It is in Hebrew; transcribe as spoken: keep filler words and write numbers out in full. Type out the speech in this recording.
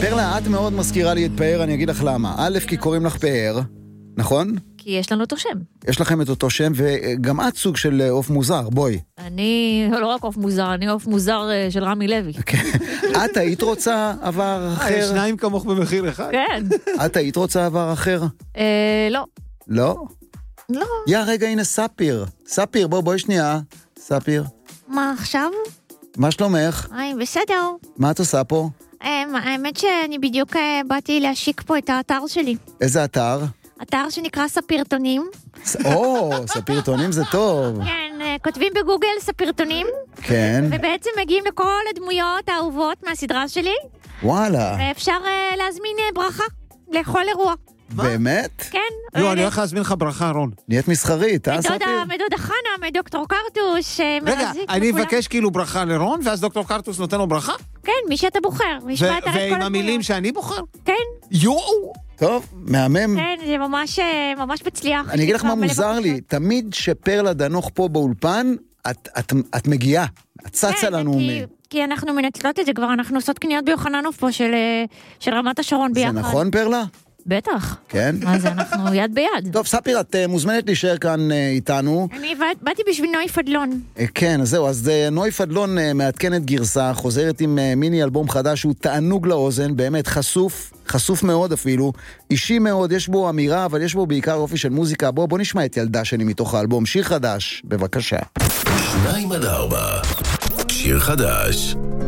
פרלה, את מאוד מזכירה לי את פאר, אני אגיד לך למה. א', כי קוראים לך פאר, נכון? כי יש לנו אותו שם. יש לכם את אותו שם, וגם את סוג של אוף מוזר, בואי. אני לא רק אוף מוזר, אני אוף מוזר של רמי לוי. את היית רוצה עבר אחר? שניים כמוך במחיר אחד? כן. את היית רוצה עבר אחר? לא. לא? לא. יא, רגע, הנה ספיר. ספיר, בוא, בואי שנייה. ספיר. מה עכשיו? מה שלומך? היי, בסדר. מה את עושה פה? האמת שאני בדיוק באתי להשיק פה את האתר שלי. איזה אתר? אתר שנקרא ספירטונים. או, ספירטונים זה טוב. כן, כותבים בגוגל ספירטונים. כן. ובעצם מגיעים לכל הדמויות האהובות מהסדרה שלי. וואלה. ואפשר להזמין ברכה לכל אירוע. באמת? כן. לא, אני הולך להזמין לך ברכה, רון. נהיית מסחרית, אה, ספיר? מדודה חנה, מדוקטור קרטוס. רגע, אני אבקש כאילו ברכה לרון, ואז דוקטור קרטוס נותן לו ברכה? כן, מי שאתה בוחר. ועם המילים שאני בוחר? כן. יואו! טוב, מהמם. כן, זה ממש, ממש מצליח. אני אגיד לך מה מוזר לי, תמיד שפרלה דנוך פה באולפן, את, את, את מגיעה, את צצה לנו. כי, כי אנחנו מנצלות את זה כבר, אנחנו עושות קניות ביוחננוף פה של, של רמת השרון ביחד. זה נכון, פרלה? בטח. כן. אז אנחנו יד ביד. טוב, ספיר, את מוזמנת להישאר כאן איתנו. אני באתי בשביל נוי פדלון. כן, אז זהו, אז נוי פדלון מעדכנת גרסה, חוזרת עם מיני אלבום חדש, הוא תענוג לאוזן, באמת חשוף, חשוף מאוד אפילו, אישי מאוד, יש בו אמירה, אבל יש בו בעיקר אופי של מוזיקה. בוא, בוא נשמע את ילדה שלי מתוך האלבום, שיר חדש, בבקשה. שניים עד ארבע, שיר חדש.